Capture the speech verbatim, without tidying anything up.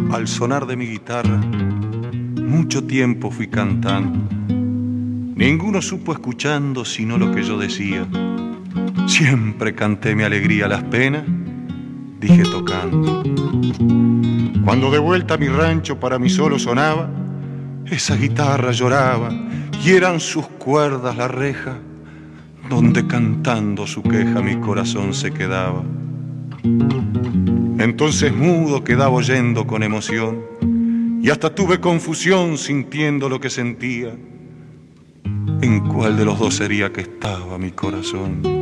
Al sonar de mi guitarra, mucho tiempo fui cantando. Ninguno supo escuchando sino lo que yo decía. Siempre canté mi alegría a las penas, dije tocando. Cuando de vuelta a mi rancho para mí solo sonaba, esa guitarra lloraba y eran sus cuerdas la reja donde cantando su queja mi corazón se quedaba. Entonces mudo quedaba oyendo con emoción y hasta tuve confusión sintiendo lo que sentía. ¿En cuál de los dos sería que estaba mi corazón?